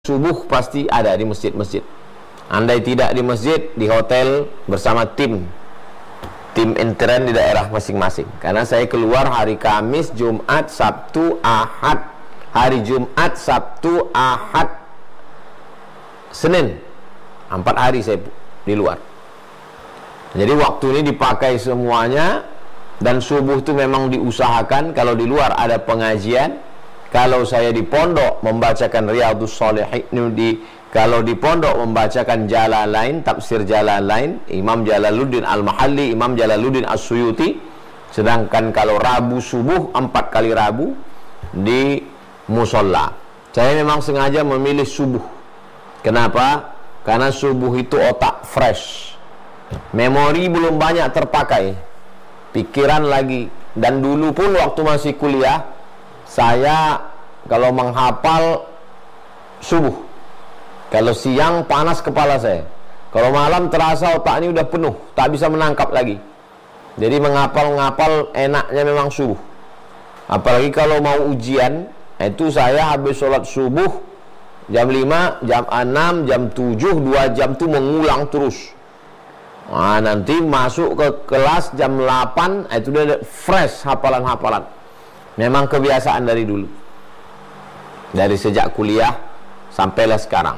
subuh pasti ada di masjid-masjid. Andai tidak di masjid, di hotel bersama tim intern di daerah masing-masing. Karena saya keluar hari Kamis, Jumat, Sabtu, Ahad. Hari Jumat, Sabtu, Ahad, Senin. 4 hari saya di luar. Jadi waktu ini dipakai semuanya. Dan subuh itu memang diusahakan. Kalau di luar ada pengajian. Kalau saya di pondok membacakan Riyadhus Shalihin, kalau di pondok membacakan Jalalain, tafsir Jalalain, Imam Jalaluddin Al-Mahalli, Imam Jalaluddin As-Suyuti. Sedangkan kalau Rabu subuh, 4 kali Rabu di musola. Saya memang sengaja memilih subuh. Kenapa? Karena subuh itu otak fresh, memori belum banyak terpakai, pikiran lagi. Dan dulu pun waktu masih kuliah, saya kalau menghafal subuh, kalau siang panas kepala saya, kalau malam terasa otak ini udah penuh, tak bisa menangkap lagi. Jadi menghafal enaknya memang subuh. Apalagi kalau mau ujian, itu saya habis sholat subuh jam 5, jam 6, jam 7, 2 jam tuh mengulang terus. Nah, nanti masuk ke kelas jam 8, itu udah fresh hafalan-hafalan. Memang kebiasaan dari dulu, dari sejak kuliah sampailah sekarang.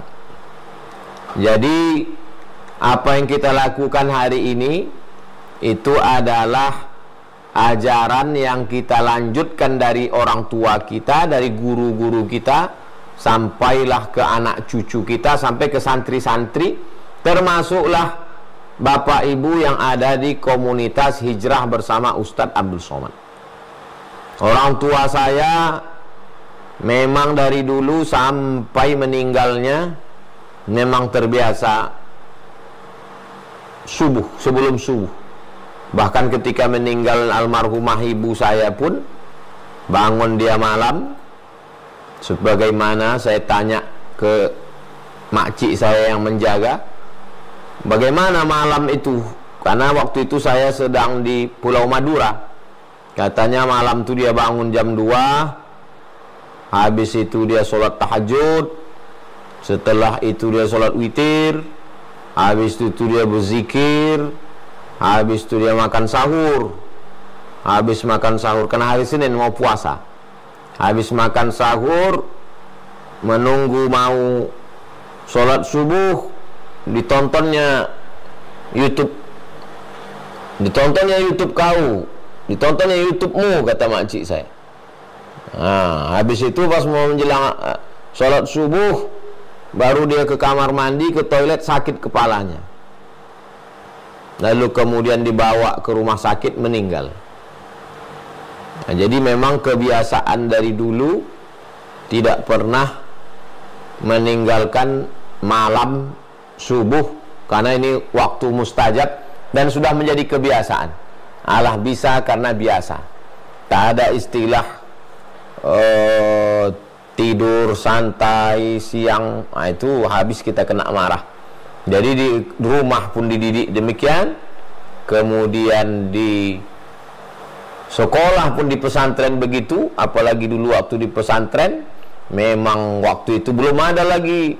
Jadi apa yang kita lakukan hari ini itu adalah ajaran yang kita lanjutkan dari orang tua kita, dari guru-guru kita, sampailah ke anak cucu kita, sampai ke santri-santri, termasuklah bapak ibu yang ada di komunitas hijrah bersama Ustadz Abdul Somad. Orang tua saya memang dari dulu sampai meninggalnya memang terbiasa subuh, sebelum subuh. Bahkan ketika meninggal almarhumah ibu saya pun bangun dia malam. Sebagaimana saya tanya ke makcik saya yang menjaga, bagaimana malam itu? Karena waktu itu saya sedang di Pulau Madura. Katanya malam itu dia bangun jam 2, habis itu dia sholat tahajud, setelah itu dia sholat witir, habis itu dia berzikir, habis itu dia makan sahur. Habis makan sahur, karena hari Senin mau puasa, habis makan sahur, menunggu mau sholat subuh, ditontonnya YouTube kau, ditontonnya YouTube-mu, kata makcik saya. Nah, habis itu pas mau menjelang sholat subuh, baru dia ke kamar mandi, ke toilet, sakit kepalanya. Lalu kemudian dibawa ke rumah sakit, meninggal. Nah, jadi memang kebiasaan dari dulu tidak pernah meninggalkan malam subuh, karena ini waktu mustajab dan sudah menjadi kebiasaan. Allah bisa karena biasa. Tak ada istilah tidur santai siang. Nah, itu habis kita kena marah. Jadi di rumah pun dididik demikian, kemudian di sekolah pun di pesantren begitu. Apalagi dulu waktu di pesantren, memang waktu itu belum ada lagi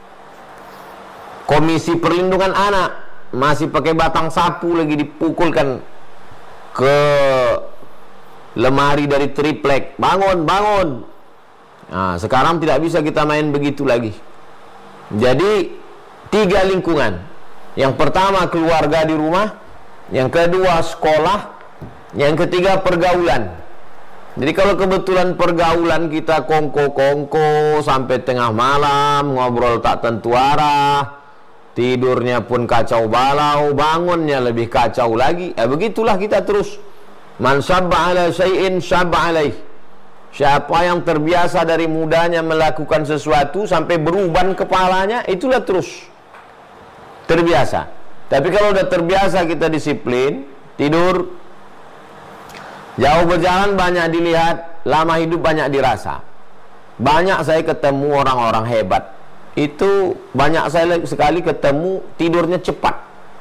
komisi perlindungan anak, masih pakai batang sapu lagi dipukulkan ke lemari dari triplek, bangun. Nah, sekarang tidak bisa kita main begitu lagi. Jadi 3 lingkungan. Yang pertama keluarga di rumah, yang kedua sekolah, yang ketiga pergaulan. Jadi kalau kebetulan pergaulan kita kongko-kongko sampai tengah malam, ngobrol tak tentu arah, tidurnya pun kacau balau, bangunnya lebih kacau lagi. Begitulah kita terus. Man syabba ala syai'in syabba alaih. Siapa yang terbiasa dari mudanya melakukan sesuatu sampai beruban kepalanya, itulah terus terbiasa. Tapi kalau udah terbiasa kita disiplin, tidur, jauh berjalan banyak dilihat, lama hidup banyak dirasa. Banyak saya ketemu orang-orang hebat, itu banyak saya sekali ketemu tidurnya cepat.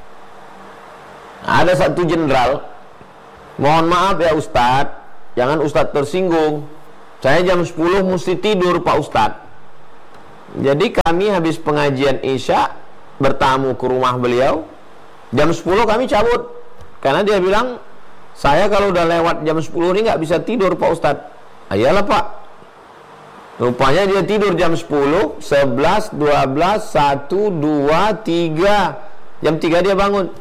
Ada satu jenderal, mohon maaf ya Ustadz, jangan Ustadz tersinggung, saya jam 10 mesti tidur Pak Ustadz. Jadi kami habis pengajian Isya bertamu ke rumah beliau. Jam 10 kami cabut. Karena dia bilang, saya kalau udah lewat jam 10 ini nggak bisa tidur Pak Ustadz. Ayalah Pak. Rupanya dia tidur jam 10, 11, 12, 1, 2, 3. Jam 3 dia bangun.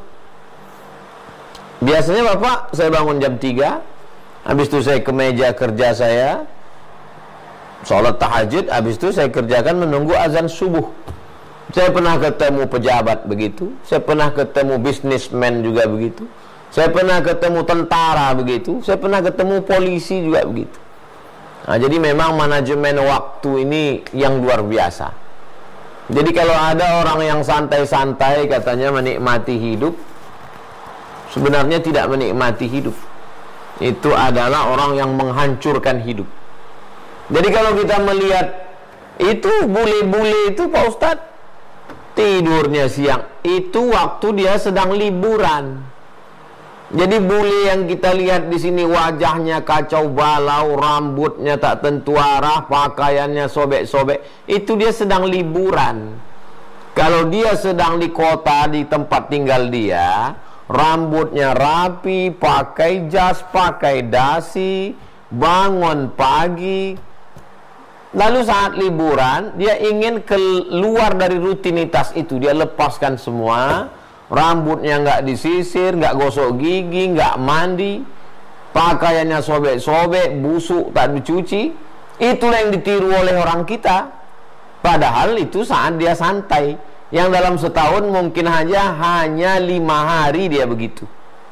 Biasanya Bapak, saya bangun jam 3. Habis itu saya ke meja kerja saya, sholat tahajud. Habis itu saya kerjakan menunggu azan subuh. Saya pernah ketemu pejabat begitu. Saya pernah ketemu bisnismen juga begitu. Saya pernah ketemu tentara begitu. Saya pernah ketemu polisi juga begitu. Nah, jadi memang manajemen waktu ini yang luar biasa. Jadi kalau ada orang yang santai-santai katanya menikmati hidup, sebenarnya tidak menikmati hidup. Itu adalah orang yang menghancurkan hidup. Jadi kalau kita melihat itu bule-bule itu Pak Ustadz, tidurnya siang, itu waktu dia sedang liburan. Jadi bule yang kita lihat di sini wajahnya kacau balau, rambutnya tak tentu arah, pakaiannya sobek-sobek, itu dia sedang liburan. Kalau dia sedang di kota, di tempat tinggal dia, rambutnya rapi, pakai jas, pakai dasi, bangun pagi. Lalu saat liburan, dia ingin keluar dari rutinitas itu. Dia lepaskan semua, rambutnya nggak disisir, nggak gosok gigi, nggak mandi, pakaiannya sobek-sobek, busuk, tak dicuci. Itulah yang ditiru oleh orang kita. Padahal itu saat dia santai. Yang dalam setahun mungkin hanya 5 hari dia begitu.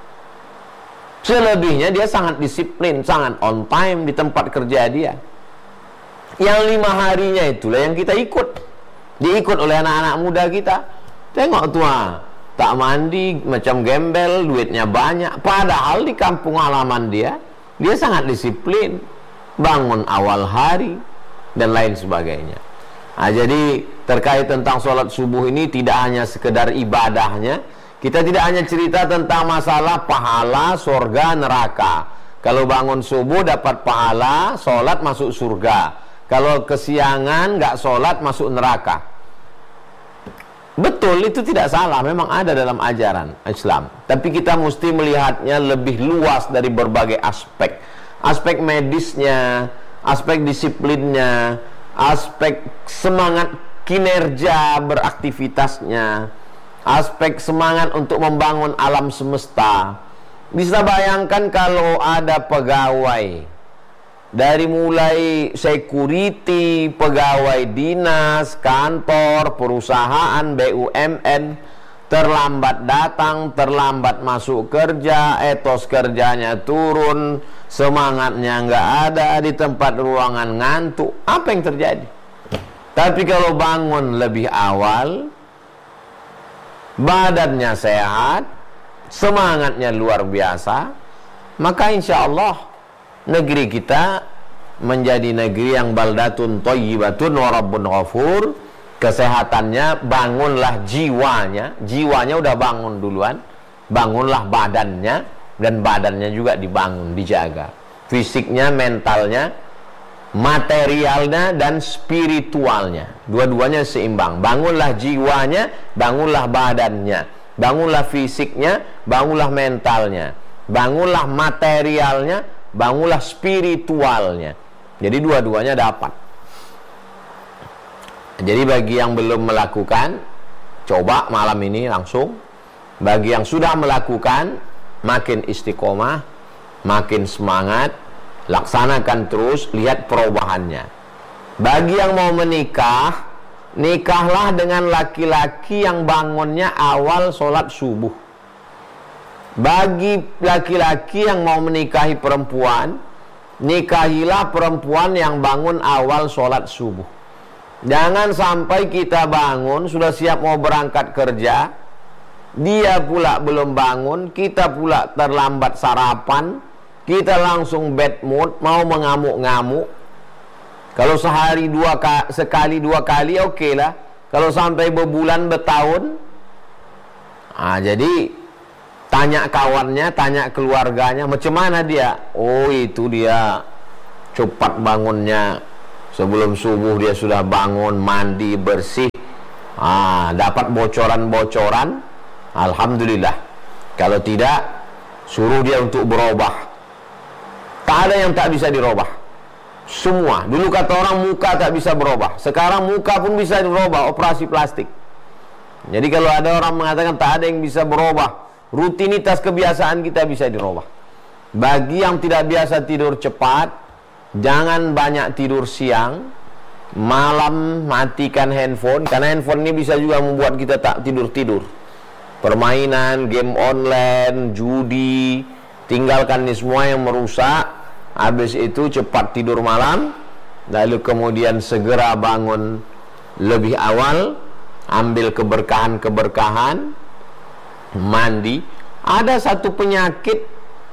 Selebihnya dia sangat disiplin, sangat on time di tempat kerja dia. Yang 5 harinya itulah yang kita ikut. Diikut oleh anak-anak muda kita. Tengok tua, tak mandi, macam gembel, duitnya banyak. Padahal di kampung halaman dia sangat disiplin, bangun awal hari, dan lain sebagainya. Nah, jadi terkait tentang sholat subuh ini tidak hanya sekedar ibadahnya. Kita tidak hanya cerita tentang masalah pahala, surga, neraka. Kalau bangun subuh dapat pahala, sholat masuk surga. Kalau kesiangan nggak sholat masuk neraka. Betul, itu tidak salah, memang ada dalam ajaran Islam. Tapi kita mesti melihatnya lebih luas dari berbagai aspek. Aspek medisnya, aspek disiplinnya, aspek semangat kinerja beraktivitasnya, aspek semangat untuk membangun alam semesta. Bisa bayangkan kalau ada pegawai, dari mulai security, pegawai dinas, kantor, perusahaan, BUMN, terlambat datang, terlambat masuk kerja, etos kerjanya turun, semangatnya nggak ada, di tempat ruangan ngantuk. Apa yang terjadi? Tapi kalau bangun lebih awal, badannya sehat, semangatnya luar biasa, maka insya Allah negeri kita menjadi negeri yang baldatun thayyibatun wa rabbun ghafur. Kesehatannya, bangunlah jiwanya. Jiwanya udah bangun duluan, bangunlah badannya, dan badannya juga dibangun, dijaga. Fisiknya, mentalnya, materialnya, dan spiritualnya, dua-duanya seimbang. Bangunlah jiwanya, bangunlah badannya, bangunlah fisiknya, bangunlah mentalnya, bangunlah materialnya, bangunlah spiritualnya. Jadi dua-duanya dapat. Jadi bagi yang belum melakukan, coba malam ini langsung. Bagi yang sudah melakukan, makin istiqomah, makin semangat, laksanakan terus, lihat perubahannya. Bagi yang mau menikah, nikahlah dengan laki-laki yang bangunnya awal sholat subuh. Bagi laki-laki yang mau menikahi perempuan, nikahilah perempuan yang bangun awal sholat subuh. Jangan sampai kita bangun, sudah siap mau berangkat kerja, dia pula belum bangun, kita pula terlambat sarapan, kita langsung bad mood, mau mengamuk-ngamuk. Kalau sekali dua kali oke lah. Kalau sampai berbulan bertahun, jadi tanya kawannya, tanya keluarganya, macam mana dia? Oh, itu dia cepat bangunnya Sebelum subuh dia sudah bangun, mandi, bersih, dapat bocoran-bocoran, alhamdulillah. Kalau tidak, suruh dia untuk berubah. Tak ada yang tak bisa dirubah. Semua. Dulu kata orang muka tak bisa berubah. Sekarang muka pun bisa dirubah, operasi plastik. Jadi kalau ada orang mengatakan tak ada yang bisa berubah, rutinitas kebiasaan kita bisa dirubah. Bagi yang tidak biasa tidur cepat, jangan banyak tidur siang. Malam matikan handphone, karena handphone ini bisa juga membuat kita tak tidur-tidur. Permainan, game online, judi, tinggalkan ini semua yang merusak. Habis itu cepat tidur malam, lalu kemudian segera bangun lebih awal, ambil keberkahan-keberkahan, mandi. Ada satu penyakit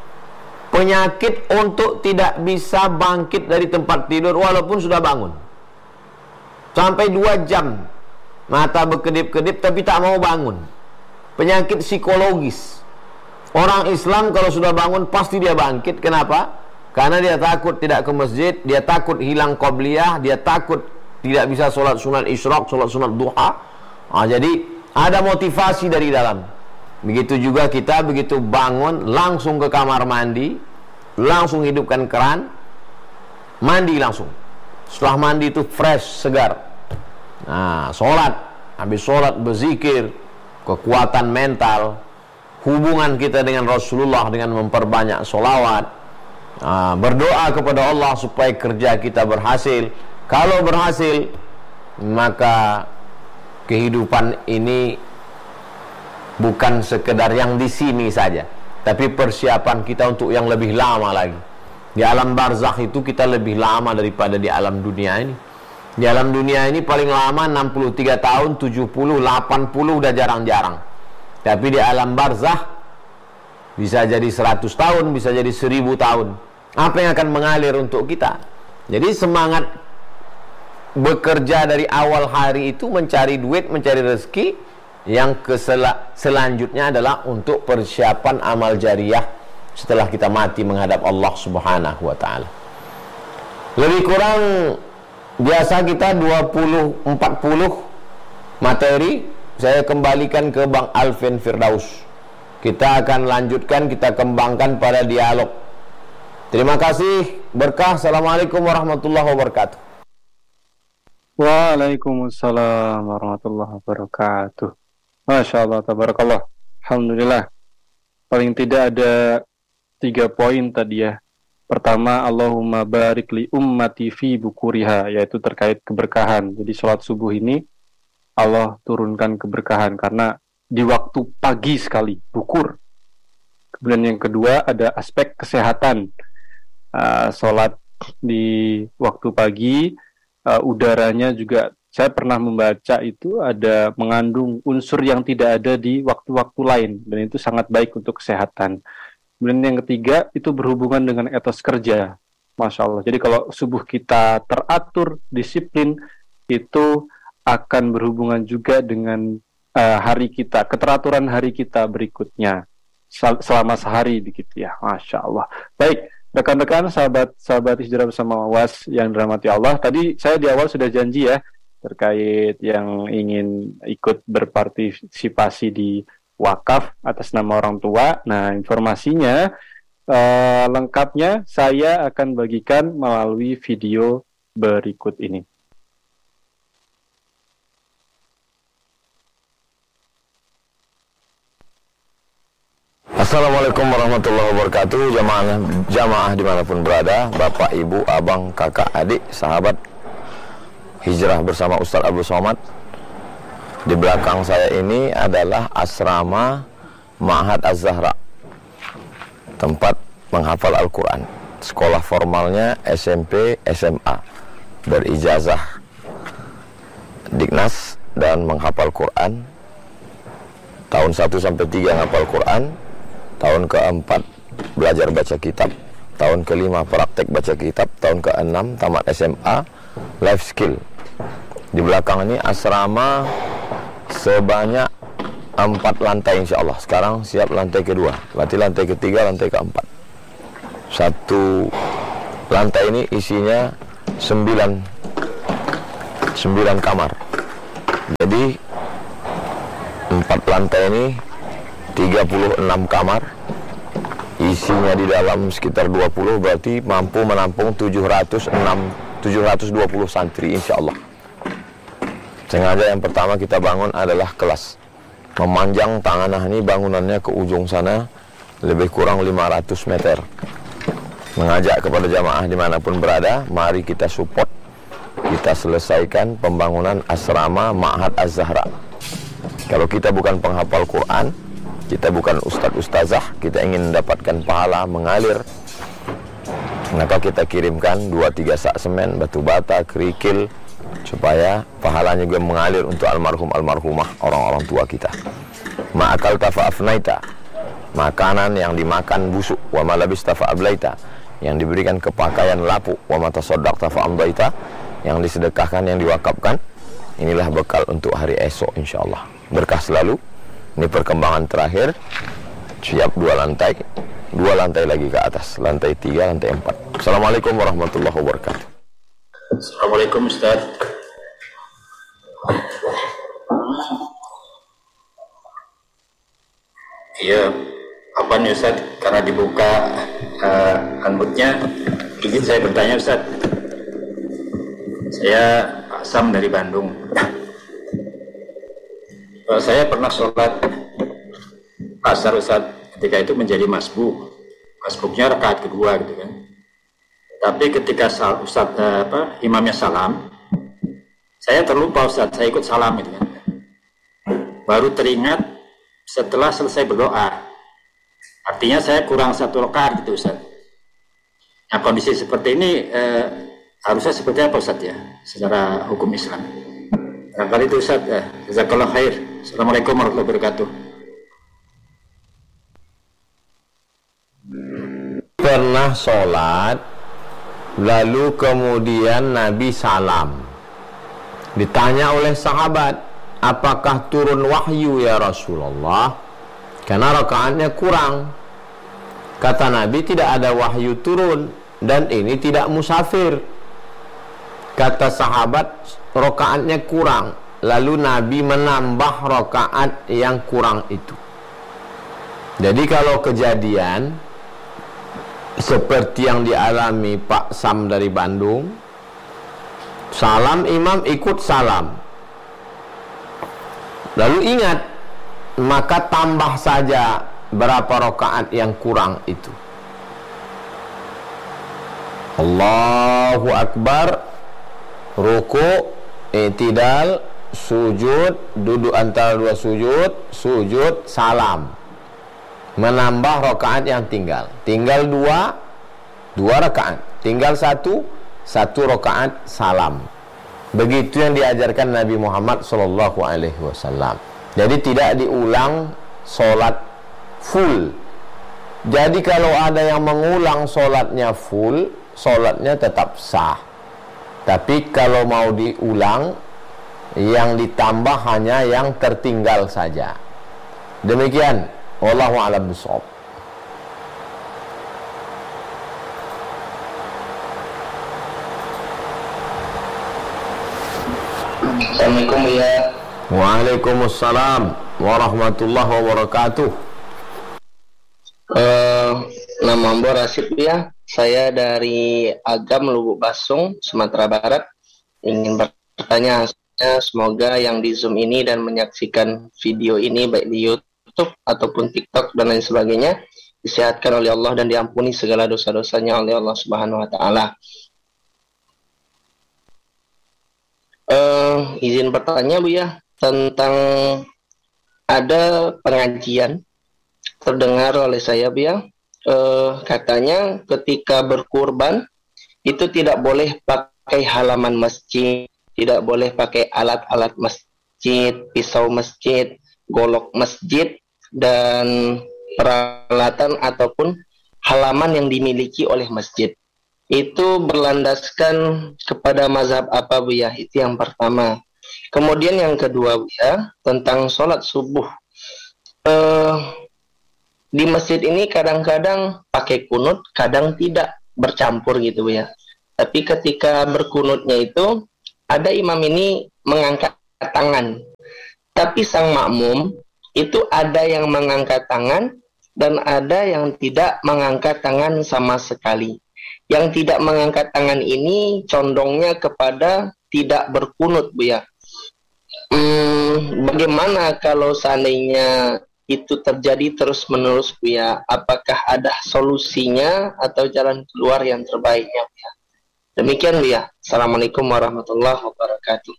untuk tidak bisa bangkit dari tempat tidur walaupun sudah bangun. Sampai 2 jam mata berkedip-kedip tapi tak mau bangun. Penyakit psikologis. Orang Islam kalau sudah bangun pasti dia bangkit. Kenapa? Karena dia takut tidak ke masjid, dia takut hilang qabliyah, dia takut tidak bisa sholat sunat isyraq, sholat sunat duha. Jadi ada motivasi dari dalam. Begitu juga kita begitu bangun langsung ke kamar mandi, langsung hidupkan keran, mandi langsung. Setelah mandi itu fresh, segar. Sholat, habis sholat berzikir, kekuatan mental, hubungan kita dengan Rasulullah dengan memperbanyak sholawat, berdoa kepada Allah supaya kerja kita berhasil. Kalau berhasil, maka kehidupan ini bukan sekedar yang di sini saja, tapi persiapan kita untuk yang lebih lama lagi. Di alam barzakh itu kita lebih lama daripada di alam dunia ini. Di alam dunia ini paling lama 63 tahun, 70, 80 udah jarang-jarang. Tapi di alam barzakh bisa jadi 100 tahun, bisa jadi 1000 tahun. Apa yang akan mengalir untuk kita? Jadi semangat bekerja dari awal hari itu mencari duit, mencari rezeki. Yang selanjutnya adalah untuk persiapan amal jariah setelah kita mati menghadap Allah Subhanahu wa ta'ala. Lebih kurang biasa kita 20-40 materi. Saya kembalikan ke Bang Alvin Firdaus. Kita akan lanjutkan, kita kembangkan pada dialog. Terima kasih, berkah. Assalamualaikum warahmatullahi wabarakatuh. Waalaikumsalam warahmatullahi wabarakatuh. Masya Allah, tabarakallah. Alhamdulillah. Paling tidak ada 3 poin tadi ya. Pertama, Allahumma barik li ummati fi bukuriha, yaitu terkait keberkahan. Jadi sholat subuh ini Allah turunkan keberkahan karena di waktu pagi sekali, bukur. Kemudian yang kedua ada aspek kesehatan. Sholat di waktu pagi, udaranya juga saya pernah membaca itu ada mengandung unsur yang tidak ada di waktu-waktu lain, dan itu sangat baik untuk kesehatan. Kemudian yang ketiga itu berhubungan dengan etos kerja. Masya Allah. Jadi kalau subuh kita teratur, disiplin, itu akan berhubungan juga dengan hari kita, keteraturan hari kita berikutnya selama sehari begitu ya. Masya Allah. Baik, rekan-rekan, sahabat Hijrah Bersama Was yang dirahmati Allah. Tadi saya di awal sudah janji ya terkait yang ingin ikut berpartisipasi di wakaf atas nama orang tua. Nah, informasinya lengkapnya saya akan bagikan melalui video berikut ini. Assalamualaikum warahmatullahi wabarakatuh. Jamaah dimanapun berada, Bapak, Ibu, Abang, Kakak, Adik, sahabat Hijrah Bersama Ustaz Abdul Somad. Di belakang saya ini adalah asrama Ma'had Az-Zahra, tempat menghafal Al-Quran. Sekolah formalnya SMP, SMA, berijazah Dignas dan menghafal Quran. Tahun 1-3 menghafal Quran. Tahun ke-4 belajar baca kitab. Tahun ke-5 praktek baca kitab. Tahun ke-6 tamat SMA, life skill. Di belakang ini asrama sebanyak 4 lantai insya Allah. Sekarang siap lantai kedua, berarti lantai ketiga, lantai keempat. Satu lantai ini isinya 9 9 kamar. Jadi 4 lantai ini 36 kamar. Isinya di dalam sekitar 20, berarti mampu menampung 720 santri insyaallah. Sengaja yang pertama kita bangun adalah kelas. Memanjang tanganah ini bangunannya ke ujung sana lebih kurang 500 meter. Mengajak kepada jamaah dimanapun berada, mari kita support, kita selesaikan pembangunan asrama Ma'had Az-Zahra. Kalau kita bukan penghafal Quran, kita bukan ustaz-ustazah, kita ingin mendapatkan pahala mengalir, maka kita kirimkan 2-3 sak semen, batu bata, kerikil, supaya pahalanya juga mengalir untuk almarhum almarhumah, orang-orang tua kita. Ma'akal tafa'afnaita, makanan yang dimakan busuk, wa malabis tafa'ablaita, yang diberikan kepakaian lapuk, wa matasaddaq tafa'amdaita, yang disedekahkan, yang diwakafkan. Inilah bekal untuk hari esok insyaallah. Berkah selalu. Ini perkembangan terakhir. Siap 2 lantai, 2 lantai lagi ke atas, lantai 3, lantai 4. Assalamualaikum warahmatullahi wabarakatuh. Assalamualaikum Ustaz. Iya, apa nih Ustaz? Karena dibuka unmute-nya, izin saya bertanya Ustaz. Saya Pak Sam dari Bandung. Saya pernah sholat asar Ustaz, ketika itu menjadi masbuk. Masbuknya rakaat kedua gitu kan. Tapi ketika imamnya salam, saya terlupa Ustaz, saya ikut salam gitu kan. Baru teringat setelah selesai berdoa. Artinya saya kurang 1 rakaat gitu Ustaz. Nah kondisi seperti ini harusnya seperti apa Ustaz ya, secara hukum Islam? Barangkali itu Ustaz. Jazakallah khair. Assalamualaikum warahmatullahi wabarakatuh. Pernah sholat, lalu kemudian Nabi salam. Ditanya oleh sahabat, apakah turun wahyu ya Rasulullah? Karena rakaatnya kurang. Kata Nabi, tidak ada wahyu turun, dan ini tidak musafir. Kata sahabat, rakaatnya kurang. Lalu Nabi menambah rakaat yang kurang itu. Jadi kalau kejadian seperti yang dialami Pak Sam dari Bandung, salam imam ikut salam, lalu ingat, maka tambah saja berapa rakaat yang kurang itu. Allahu Akbar, ruku, i'tidal, sujud, duduk antara 2 sujud, sujud, salam. Menambah rakaat yang tinggal 2 rakaat, tinggal 1 rakaat salam. Begitu yang diajarkan Nabi Muhammad SAW. Jadi tidak diulang sholat full. Jadi kalau ada yang mengulang sholatnya full, sholatnya tetap sah. Tapi kalau mau diulang, yang ditambah hanya yang tertinggal saja. Demikian, wallahu a'lam bishawab. Assalamualaikum ya. Waalaikumsalam warahmatullahi wabarakatuh. Nama Mbak Rasid ya. Saya dari Agam Lubuk Basung, Sumatera Barat. Ingin bertanya, semoga yang di Zoom ini dan menyaksikan video ini baik di YouTube ataupun TikTok dan lain sebagainya disehatkan oleh Allah dan diampuni segala dosa-dosanya oleh Allah Subhanahu wa taala. Izin bertanya Bu ya, tentang ada pengajian terdengar oleh saya Bu ya, katanya ketika berkurban itu tidak boleh pakai halaman masjid, tidak boleh pakai alat-alat masjid, pisau masjid, golok masjid, dan peralatan ataupun halaman yang dimiliki oleh masjid. Itu berlandaskan kepada mazhab apa Bu ya? Itu yang pertama. Kemudian yang kedua Bu ya, tentang sholat subuh. Di masjid ini kadang-kadang pakai kunut, kadang tidak, bercampur gitu Bu ya. Tapi ketika berkunutnya itu ada imam ini mengangkat tangan, tapi sang makmum itu ada yang mengangkat tangan dan ada yang tidak mengangkat tangan sama sekali. Yang tidak mengangkat tangan ini condongnya kepada tidak berkunut, Bu ya. Bagaimana kalau seandainya itu terjadi terus-menerus, Bu ya? Apakah ada solusinya atau jalan keluar yang terbaiknya, Bu ya? Demikian, Bu ya. Assalamualaikum warahmatullahi wabarakatuh.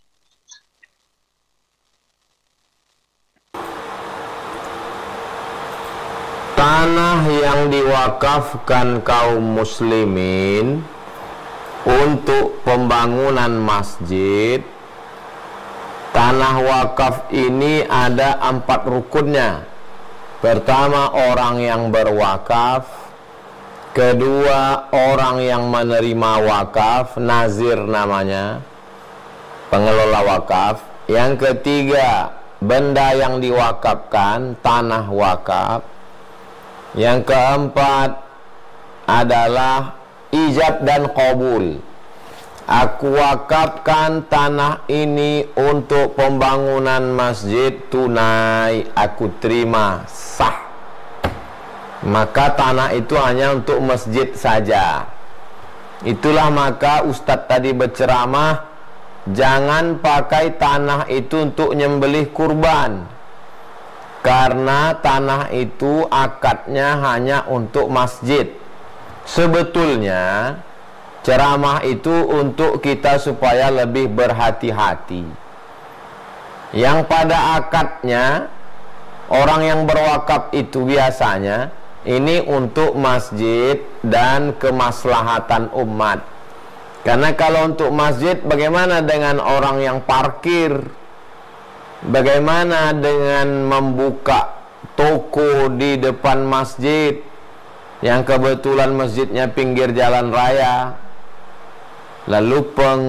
Tanah yang diwakafkan kaum muslimin untuk pembangunan masjid, tanah wakaf ini ada 4 rukunnya. Pertama, orang yang berwakaf. Kedua, orang yang menerima wakaf, nazir namanya, pengelola wakaf. Yang ketiga, benda yang diwakafkan, tanah wakaf. Yang keempat adalah ijab dan qabul. Aku wakafkan tanah ini untuk pembangunan masjid tunai, aku terima, sah. Maka tanah itu hanya untuk masjid saja. Itulah maka Ustadz tadi berceramah, jangan pakai tanah itu untuk nyembelih kurban, karena tanah itu akadnya hanya untuk masjid. Sebetulnya ceramah itu untuk kita supaya lebih berhati-hati. Yang pada akadnya orang yang berwakaf itu biasanya ini untuk masjid dan kemaslahatan umat. Karena kalau untuk masjid, bagaimana dengan orang yang parkir? Bagaimana dengan membuka toko di depan masjid yang kebetulan masjidnya pinggir jalan raya, lalu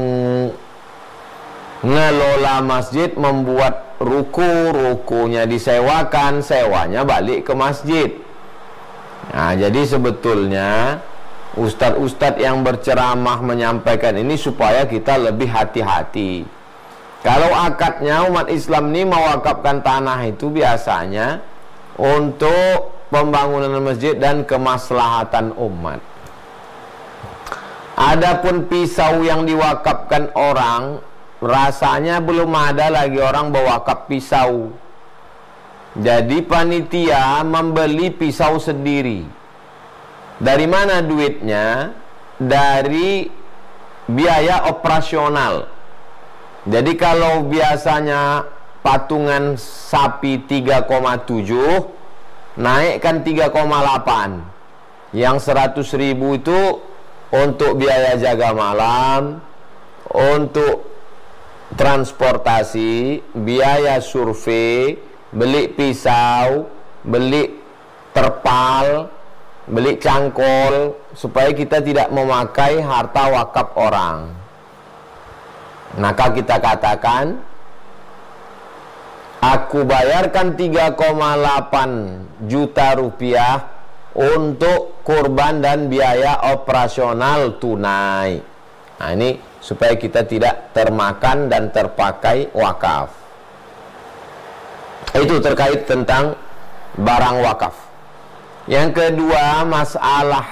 pengelola masjid membuat ruko-rukonya disewakan, sewanya balik ke masjid. Nah, jadi sebetulnya ustadz-ustadz yang berceramah menyampaikan ini supaya kita lebih hati-hati. Kalau akadnya umat Islam ini mewakafkan tanah itu biasanya untuk pembangunan masjid dan kemaslahatan umat. Adapun pisau yang diwakafkan orang, rasanya belum ada lagi orang berwakaf pisau. Jadi panitia membeli pisau sendiri. Dari mana duitnya? Dari biaya operasional. Jadi kalau biasanya patungan sapi 3,7, naikkan 3,8. Yang 100.000 itu untuk biaya jaga malam, untuk transportasi, biaya survei, beli pisau, beli terpal, beli cangkol, supaya kita tidak memakai harta wakaf orang. Maka kita katakan, aku bayarkan 3,8 juta rupiah untuk kurban dan biaya operasional tunai. Nah, ini supaya kita tidak termakan dan terpakai wakaf. Itu terkait tentang barang wakaf. Yang kedua, masalah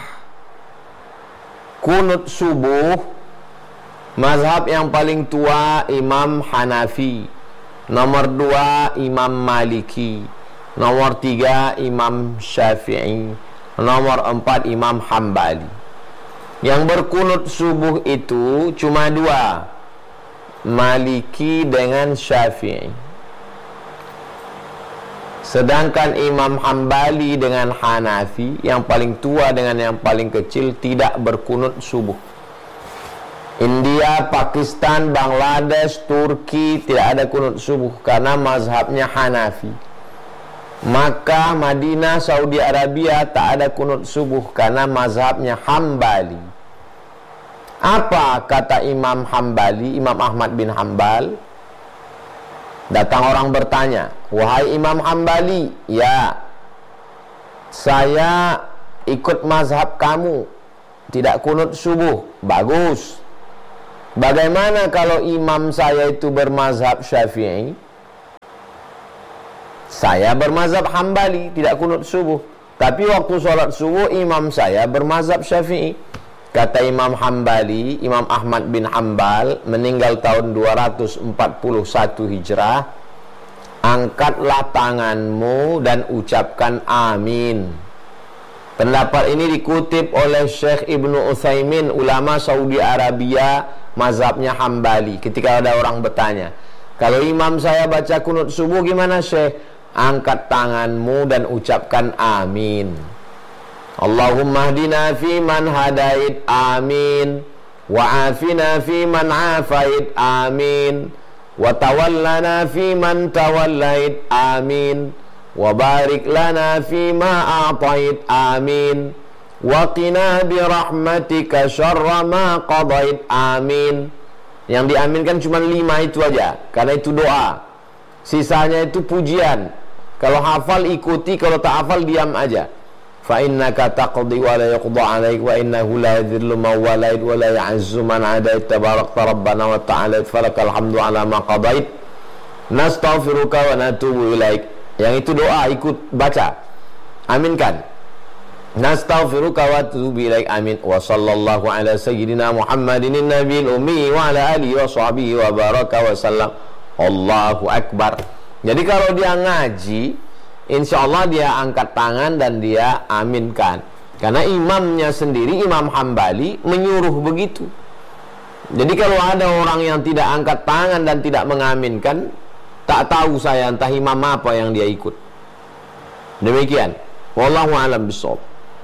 kunut subuh. Mazhab yang paling tua Imam Hanafi, nomor 2 Imam Maliki, nomor 3 Imam Syafi'i, nomor 4 Imam Hambali. Yang berkunut subuh itu cuma 2, Maliki dengan Syafi'i. Sedangkan Imam Hambali dengan Hanafi, yang paling tua dengan yang paling kecil, tidak berkunut subuh. India, Pakistan, Bangladesh, Turki tidak ada kunut subuh karena mazhabnya Hanafi. Makkah, Madinah, Saudi Arabia tak ada kunut subuh karena mazhabnya Hambali. Apa kata Imam Hambali, Imam Ahmad bin Hambal? Datang orang bertanya, wahai Imam Hambali, ya, saya ikut mazhab kamu, tidak kunut subuh. Bagus. Bagaimana kalau imam saya itu bermazhab Syafi'i, saya bermazhab Hambali, tidak kunut subuh. Tapi waktu sholat subuh imam saya bermazhab Syafi'i. Kata Imam Hambali, Imam Ahmad bin Hambal, meninggal tahun 241 Hijrah, angkatlah tanganmu dan ucapkan amin. Pendapat ini dikutip oleh Syekh Ibnu Utsaimin, ulama Saudi Arabia, mazhabnya Hambali. Ketika ada orang bertanya, kalau imam saya baca kunut subuh gimana Syekh? Angkat tanganmu dan ucapkan amin. Allahumma hdina fi man hadait, amin. Wa afina fi man afait, amin. Wa tawallana fi man tawallait, amin. Wa barik lana fi ma a'tait, amin. Wa qina bi rahmatika syarra ma qadait, amin. Yang diaminkan cuma 5 itu aja, karena itu doa. Sisanya itu pujian. Kalau hafal ikuti, kalau tak hafal diam aja. Fa innaka taqdi wa la yuqda 'alaik wa innahu la yadhillu man walait wa la ya'izzu man 'adait tabarakta rabbana wa ta'ala falakal hamdu 'ala ma qadait nastaghfiruka wa natubu ilaik. Yang itu doa, ikut baca, aminkan. Nastaghfiruka wa natubu ilaik, amin. Wa sallallahu ala sayyidina Muhammadin nabiyil ummi wa ala alihi wa sahbihi wa baraka wa sallam. Allahu akbar. Jadi kalau dia ngaji, insya Allah dia angkat tangan dan dia aminkan. Karena imamnya sendiri, Imam Hambali, menyuruh begitu. Jadi kalau ada orang yang tidak angkat tangan dan tidak mengaminkan, tak tahu saya entah imam apa yang dia ikut. Demikian. Wallahu a'lam bishawab.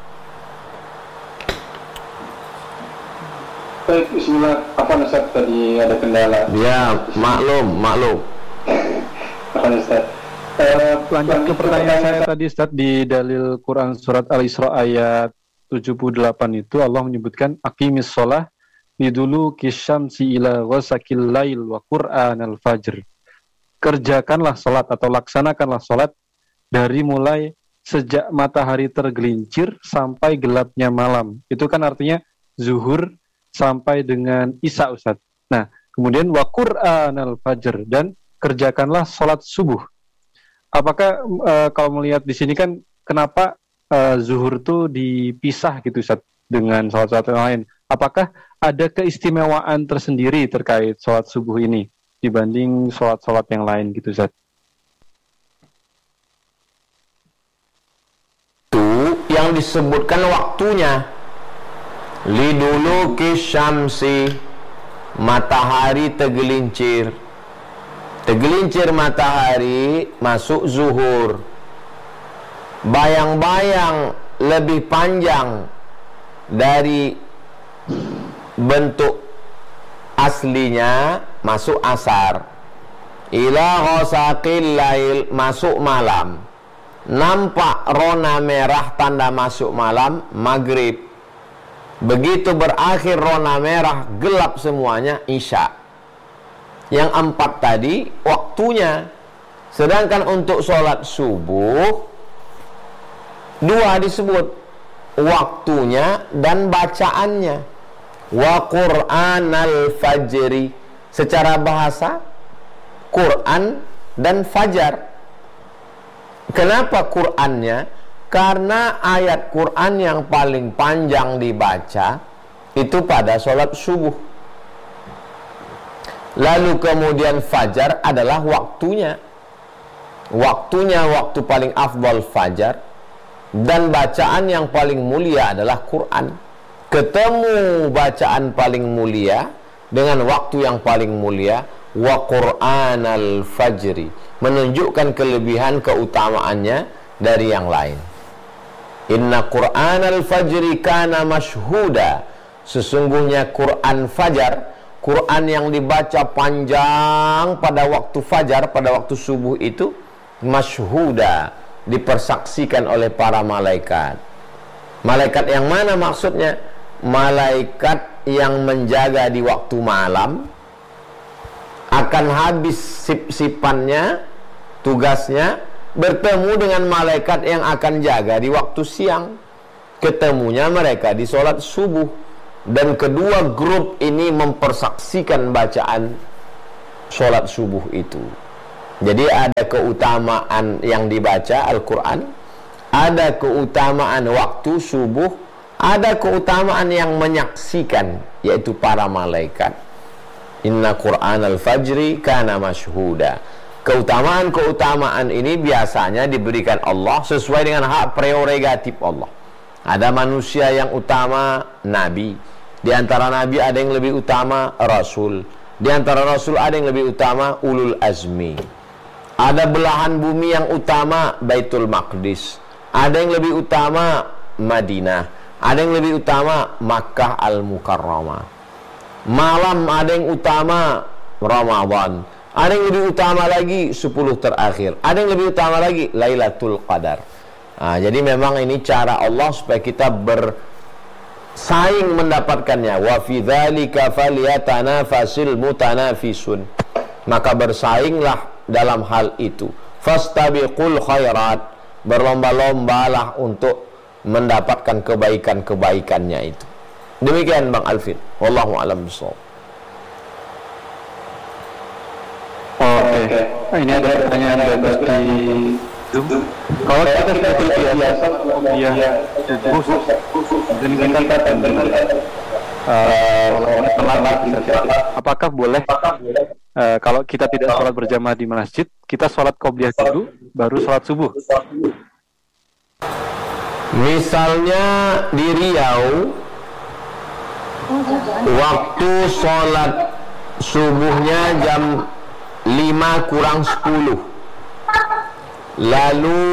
Baik, bismillah. Apa Ustaz tadi ada kendala? Ya, maklum. Apa Ustaz? Lanjut ke pertanyaan saya tadi Ustaz, di dalil Quran surat Al-Isra ayat 78 itu Allah menyebutkan aqimis shalah liduluki syamsi ila ghasaqil lail wa qur'anal fajr. Kerjakanlah salat atau laksanakanlah salat dari mulai sejak matahari tergelincir sampai gelapnya malam. Itu kan artinya zuhur sampai dengan isya Ustaz. Nah, kemudian wa qur'anal fajr, dan kerjakanlah salat subuh. Apakah kalau melihat di sini kan kenapa zuhur itu dipisah gitu Ustaz dengan salat-salat yang lain? Apakah ada keistimewaan tersendiri terkait salat subuh ini dibanding salat-salat yang lain gitu Ustaz? Itu yang disebutkan waktunya. Liduluki syamsi, matahari tergelincir. Tergelincir matahari, masuk zuhur. Bayang-bayang lebih panjang dari bentuk aslinya, masuk asar. Ila ghasaqil lail, masuk malam. Nampak rona merah tanda masuk malam, maghrib. Begitu berakhir rona merah, gelap semuanya, isya. Yang 4 tadi waktunya. Sedangkan untuk sholat subuh 2 disebut, waktunya dan bacaannya. Wa qur'anal fajri, secara bahasa Quran dan fajar. Kenapa Qur'annya? Karena ayat Quran yang paling panjang dibaca itu pada sholat subuh. Lalu kemudian fajar adalah waktunya. Waktunya waktu paling afdal fajar. Dan bacaan yang paling mulia adalah Quran. Ketemu bacaan paling mulia dengan waktu yang paling mulia, wa Qur'anal fajri, menunjukkan kelebihan keutamaannya dari yang lain. Inna Qur'anal fajri kana mashhuda, sesungguhnya Quran fajar, Quran yang dibaca panjang pada waktu fajar, pada waktu subuh itu mashhuda, dipersaksikan oleh para malaikat. Malaikat yang mana maksudnya? Malaikat yang menjaga di waktu malam, akan habis sip-sipannya, tugasnya, bertemu dengan malaikat yang akan jaga di waktu siang. Ketemunya mereka di sholat subuh. dan kedua grup ini mempersaksikan bacaan sholat subuh itu. Jadi ada keutamaan yang dibaca Al-Quran, ada keutamaan waktu subuh, ada keutamaan yang menyaksikan, yaitu para malaikat. Inna Qur'an al-fajri kana mashhuda. Keutamaan-keutamaan ini biasanya diberikan Allah sesuai dengan hak prerogatif Allah. Ada manusia yang utama, nabi. Di antara nabi ada yang lebih utama, rasul. Di antara rasul ada yang lebih utama, ulul azmi. Ada belahan bumi yang utama, Baitul Maqdis. Ada yang lebih utama, Madinah. Ada yang lebih utama, Makkah al-Mukarramah. Malam ada yang utama, Ramadan. Ada yang lebih utama lagi 10 terakhir. Ada yang lebih utama lagi Lailatul Qadar. Nah, jadi memang ini cara Allah supaya kita bersaing mendapatkannya. Wa fi dzalika falyatanafasil mutanafisun. Maka bersainglah dalam hal itu. Fastabiqul khairat. Berlomba-lombalah untuk mendapatkan kebaikan-kebaikannya itu. Demikian Bang Alvin. Wallahu a'lam bishawab. Oke. Ini ada pertanyaan bebas di Zoom. Kalau kita sudah terbiasa subuh dan kita telat, apakah boleh kalau kita tidak sholat berjamaah di masjid, kita sholat qobliyah dulu, baru sholat subuh? Misalnya di Riau, waktu sholat subuhnya jam 5 kurang 10, lalu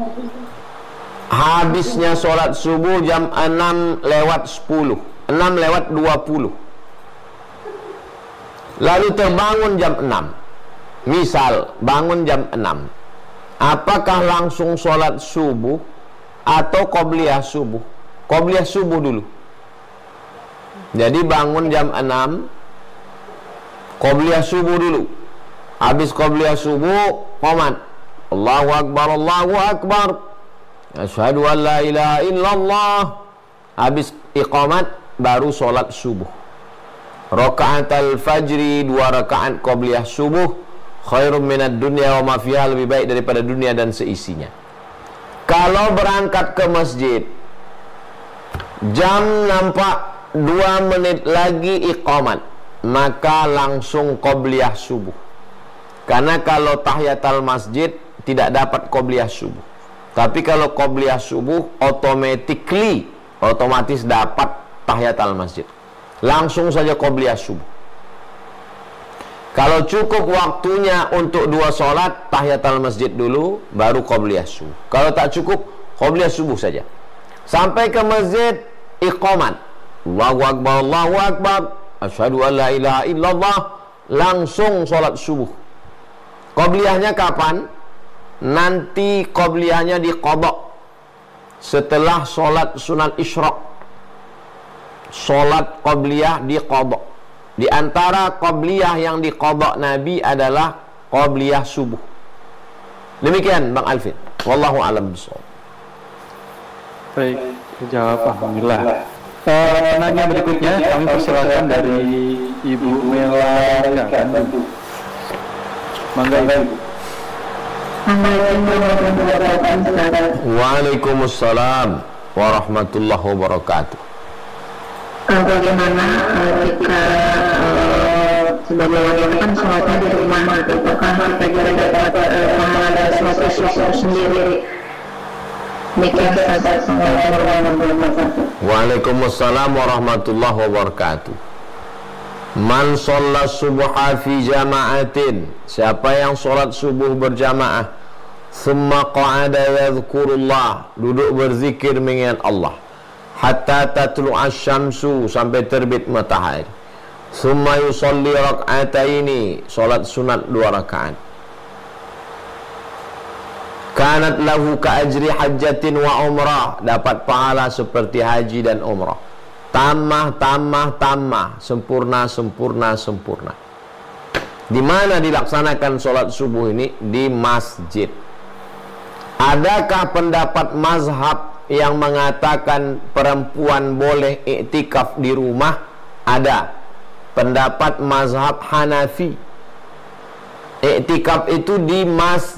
habisnya sholat subuh jam 6 lewat 10, 6 lewat 20, lalu terbangun jam 6. Misal bangun jam 6, apakah langsung sholat subuh atau qobliyah subuh? Qobliyah subuh dulu. Jadi bangun jam 6, qobliyah subuh dulu. Habis qobliyah subuh, qomat Allahu Akbar, Allahu Akbar, asyhadu an la ilaha illallah. Habis iqamat baru sholat subuh. Rakaat al-fajri, 2 rakaat qobliyah subuh, khairum minad dunya wa ma fiha, lebih baik daripada dunia dan seisinya. Kalau berangkat ke masjid, jam nampak 2 menit lagi iqamat, maka langsung qobliyah subuh. Karena kalau tahiyatul masjid tidak dapat qobliyah subuh. Tapi kalau qobliyah subuh otomatis dapat tahiyatul masjid. Langsung saja qobliyah subuh. Kalau cukup waktunya untuk 2 sholat, tahiyatul masjid dulu, baru qobliyah subuh. Kalau tak cukup, qobliyah subuh saja. Sampai ke masjid, iqamat Allahu Akbar, Allahu Akbar, asyhadu an la ilaha illallah, langsung sholat subuh. Qobliyahnya kapan? Nanti qobliyahnya diqadha setelah sholat sunat isyraq. Sholat qobliyah diqadha. Di antara qobliyah yang diqadha Nabi adalah qobliyah subuh. Demikian Bang Alvin. Wallahu a'lam bishawab. Baik, dijawab alhamdulillah. Nanya berikutnya kami persilakan dari Ibu Melaka Bandung. Mangga Ibu. Waalaikumsalam warahmatullahi wabarakatuh. Bagaimana jika sebagai wanita kan sholatnya di rumah gitu, apakah kita juga dapat pahala dari suatu sesuatu sendiri? Demikian saja. Waalaikumsalam warahmatullahi wabarakatuh. Man sholat subha fi jama'atin, siapa yang sholat subuh berjamaah, thumma qa'ada yadhkurullah, duduk berzikir mengingat Allah, hatta tatlu'ash syamsu, sampai terbit matahari, thumma yusalli rak'ataini, sholat sunat 2 rakaat, kanat lahu ka'ajri hajjatin wa umrah, dapat pahala seperti haji dan umrah. Tamah, sempurna. Di mana dilaksanakan sholat subuh ini? Di masjid. Adakah pendapat mazhab yang mengatakan perempuan boleh iktikaf di rumah ada. Pendapat mazhab Hanafi, iktikaf itu di